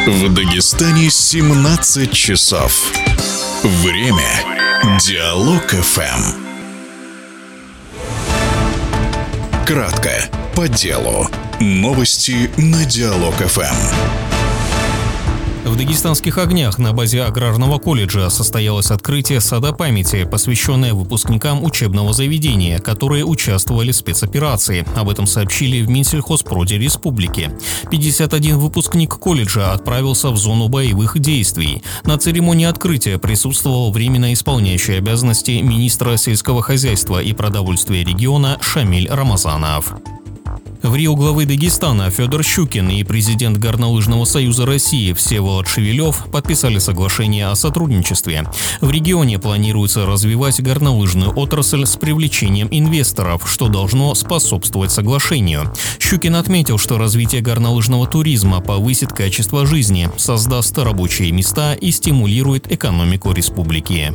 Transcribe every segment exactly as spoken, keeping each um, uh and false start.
В Дагестане семнадцать часов. Время Диалог эф эм. Кратко, по делу. Новости на Диалог эф эм. В Дагестанских огнях на базе аграрного колледжа состоялось открытие сада памяти, посвященное выпускникам учебного заведения, которые участвовали в спецоперации. Об этом сообщили в Минсельхозпроде республики. пятьдесят один выпускник колледжа отправился в зону боевых действий. На церемонии открытия присутствовал временно исполняющий обязанности министра сельского хозяйства и продовольствия региона Шамиль Рамазанов. В Рио главы Дагестана Федор Щукин и президент Горнолыжного союза России Всеволод Шевелев подписали соглашение о сотрудничестве. В регионе планируется развивать горнолыжную отрасль с привлечением инвесторов, что должно способствовать соглашению. Щукин отметил, что развитие горнолыжного туризма повысит качество жизни, создаст рабочие места и стимулирует экономику республики.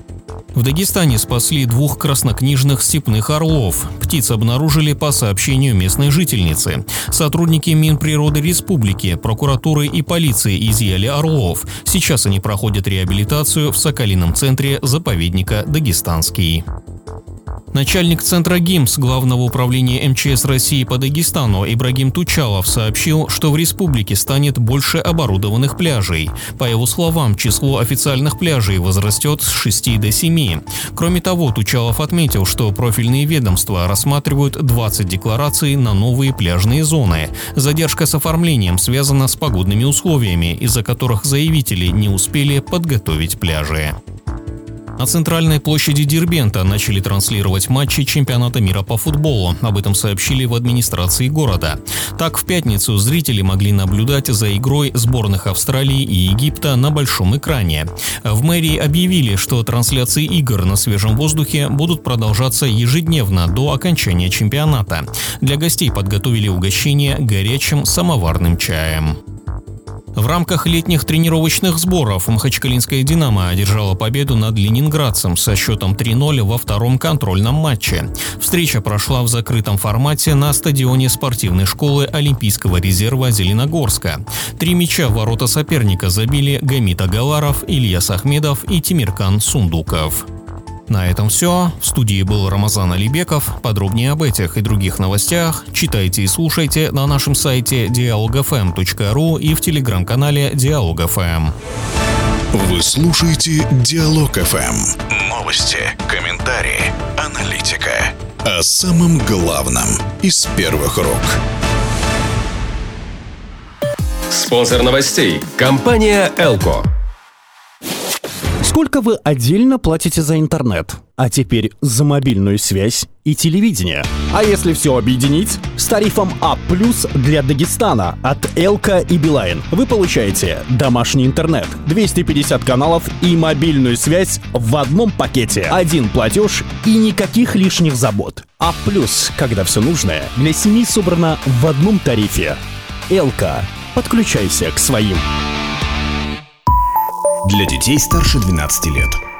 В Дагестане спасли двух краснокнижных степных орлов. Птиц обнаружили по сообщению местной жительницы. Сотрудники Минприроды республики, прокуратуры и полиции изъяли орлов. Сейчас они проходят реабилитацию в Соколином центре заповедника «Дагестанский». Начальник Центра ГИМС Главного управления эм че эс России по Дагестану Ибрагим Тучалов сообщил, что в республике станет больше оборудованных пляжей. По его словам, число официальных пляжей возрастет с шести до семи. Кроме того, Тучалов отметил, что профильные ведомства рассматривают двадцать деклараций на новые пляжные зоны. Задержка с оформлением связана с погодными условиями, из-за которых заявители не успели подготовить пляжи. На центральной площади Дербента начали транслировать матчи чемпионата мира по футболу. Об этом сообщили в администрации города. Так, в пятницу зрители могли наблюдать за игрой сборных Австралии и Египта на большом экране. В мэрии объявили, что трансляции игр на свежем воздухе будут продолжаться ежедневно до окончания чемпионата. Для гостей подготовили угощение горячим самоварным чаем. В рамках летних тренировочных сборов махачкалинская «Динамо» одержала победу над ленинградцем со счетом три ноль во втором контрольном матче. Встреча прошла в закрытом формате на стадионе спортивной школы Олимпийского резерва Зеленогорска. Три мяча в ворота соперника забили Гамит Агаларов, Ильяс Ахмедов и Тимиркан Сундуков. На этом все. В студии был Рамазан Алибеков. Подробнее об этих и других новостях читайте и слушайте на нашем сайте диалог эф эм точка ру и в телеграм-канале Диалог эф эм. Вы слушаете Диалог эф эм. Новости, комментарии, аналитика. О самом главном из первых рук. Спонсор новостей – компания «Элко». Сколько вы отдельно платите за интернет? А теперь за мобильную связь и телевидение. А если все объединить? С тарифом А плюс для Дагестана от Элко и Билайн вы получаете домашний интернет, двести пятьдесят каналов и мобильную связь в одном пакете. Один платеж и никаких лишних забот. А плюс, когда все нужное для семьи собрано в одном тарифе. Элко. Подключайся к своим. Для детей старше двенадцати лет.